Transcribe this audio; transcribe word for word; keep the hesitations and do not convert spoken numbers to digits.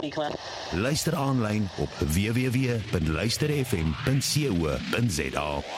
Luister aanlyn op w w w punt luister f m punt co punt za.